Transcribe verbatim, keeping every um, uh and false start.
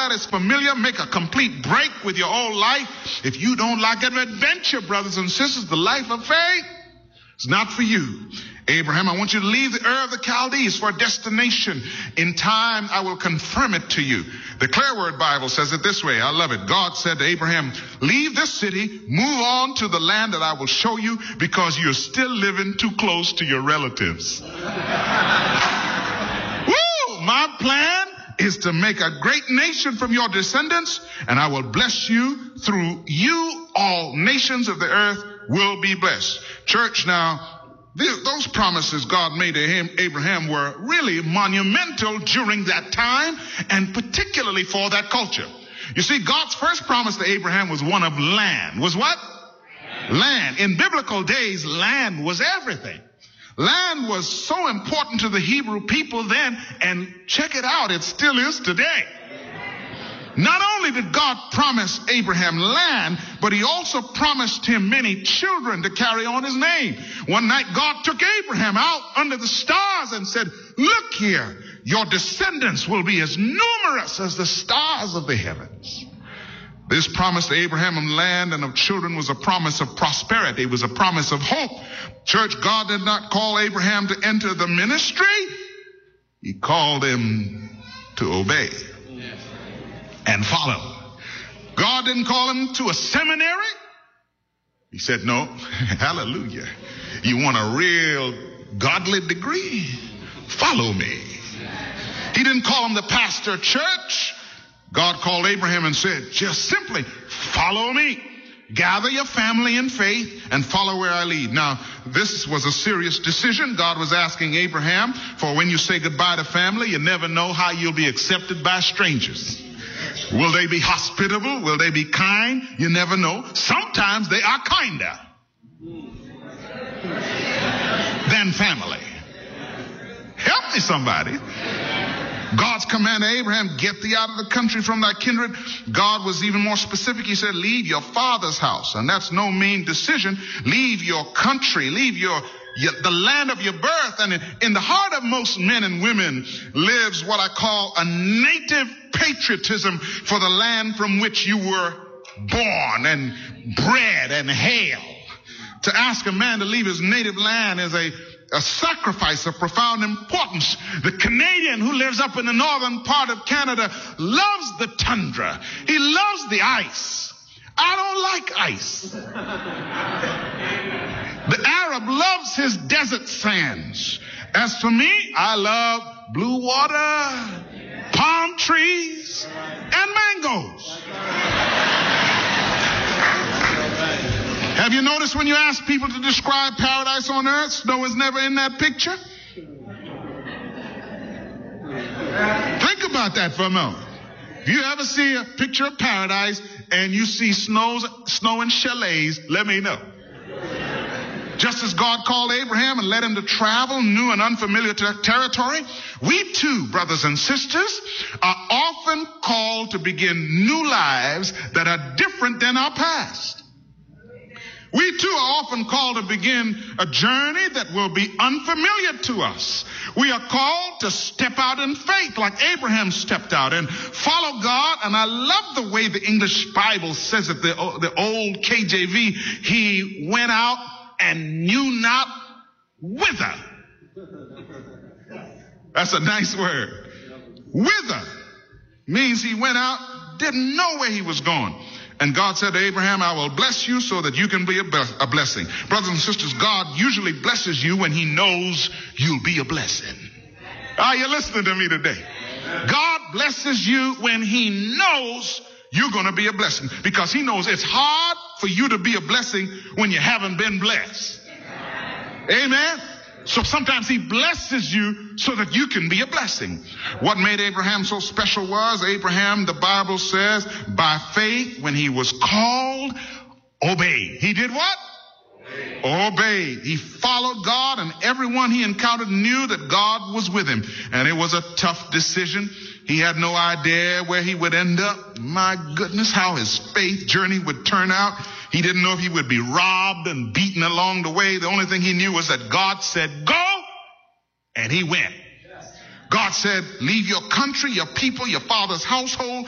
God is familiar. Make a complete break with your old life. If you don't like adventure, brothers and sisters, the life of faith is not for you. Abraham, I want you to leave the Ur of the Chaldees for a destination. In time, I will confirm it to you. The Clear Word Bible says it this way. I love it. God said to Abraham, leave this city, move on to the land that I will show you, because you're still living too close to your relatives. Woo! My plan is to make a great nation from your descendants, and I will bless you. Through you, all nations of the earth will be blessed. Church, now, those promises God made to him, Abraham, were really monumental during that time, and particularly for that culture. You see, God's first promise to Abraham was one of land. Was what? Land. Land. In biblical days, land was everything. Land was so important to the Hebrew people then, and check it out, it still is today. Not only did God promise Abraham land, but he also promised him many children to carry on his name. One night God took Abraham out under the stars and said, look here, your descendants will be as numerous as the stars of the heavens. This promise to Abraham of land and of children was a promise of prosperity. It was a promise of hope. Church, God did not call Abraham to enter the ministry. He called him to obey and follow. God didn't call him to a seminary. He said, no, hallelujah. You want a real godly degree? Follow me. He didn't call him the pastor of church. God called Abraham and said, just simply follow me. Gather your family in faith and follow where I lead. Now, this was a serious decision. God was asking Abraham, for when you say goodbye to family, you never know how you'll be accepted by strangers. Will they be hospitable? Will they be kind? You never know. Sometimes they are kinder than family. Help me, somebody. God's command to Abraham, get thee out of the country from thy kindred. God was even more specific. He said, leave your father's house. And that's no mean decision. Leave your country. Leave your, your the land of your birth. And in, in the heart of most men and women lives what I call a native patriotism for the land from which you were born and bred and hail. To ask a man to leave his native land is a A sacrifice of profound importance. The Canadian who lives up in the northern part of Canada loves the tundra. He loves the ice. I don't like ice. The Arab loves his desert sands. As for me, I love blue water, palm trees, and mangoes. Have you noticed when you ask people to describe paradise on earth, snow is never in that picture? Think about that for a moment. If you ever see a picture of paradise and you see snows, snow and chalets, let me know. Just as God called Abraham and led him to travel new and unfamiliar ter- territory, we too, brothers and sisters, are often called to begin new lives that are different than our past. We too are often called to begin a journey that will be unfamiliar to us. We are called to step out in faith like Abraham stepped out and follow God. And I love the way the English Bible says it, the, the old K J V. He went out and knew not whither. That's a nice word. Whither means he went out, didn't know where he was going. And God said to Abraham, I will bless you so that you can be a, be- a blessing. Brothers and sisters, God usually blesses you when he knows you'll be a blessing. Are you listening to me today? God blesses you when he knows you're going to be a blessing, because he knows it's hard for you to be a blessing when you haven't been blessed. Amen. So sometimes he blesses you so that you can be a blessing. What made Abraham so special was Abraham, the Bible says, by faith, when he was called, obeyed. He did what? Obeyed. Obeyed. He followed God, and everyone he encountered knew that God was with him. And it was a tough decision. He had no idea where he would end up. My goodness, how his faith journey would turn out. He didn't know if he would be robbed and beaten along the way. The only thing he knew was that God said, go, and he went. God said, leave your country, your people, your father's household,